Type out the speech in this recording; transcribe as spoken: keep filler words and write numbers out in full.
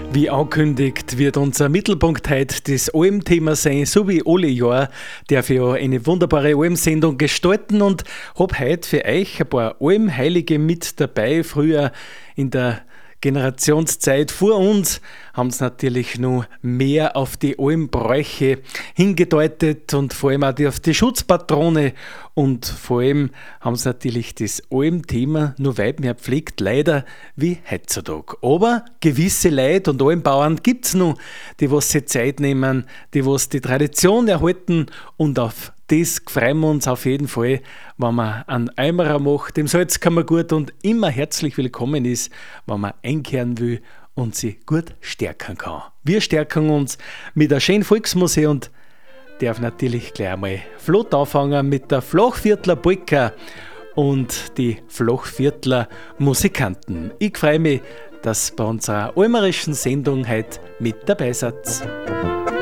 Wie angekündigt wird unser Mittelpunkt heute das Alm-Thema sein, so wie alle Jahre darf ich ja eine wunderbare Alm-Sendung gestalten und habe heute für euch ein paar Alm-Heilige mit dabei. Früher in der Generationszeit vor uns haben sie natürlich noch mehr auf die Almbräuche hingedeutet und vor allem auch die, auf die Schutzpatrone und vor allem haben sie natürlich das Alm-Thema noch weit mehr pflegt, leider wie heutzutage. Aber gewisse Leute und Almbauern gibt es noch, die was sich Zeit nehmen, die was die Tradition erhalten und auf das freuen wir uns auf jeden Fall, wenn man einen Eimerer macht, im Salzkammergut und immer herzlich willkommen ist, wenn man einkehren will und sich gut stärken kann. Wir stärken uns mit der schönen Volksmusik und darf natürlich gleich einmal flott anfangen mit der Flachviertler Polka und die Flachviertler Musikanten. Ich freue mich, dass bei unserer almerischen Sendung heute mit dabei seid.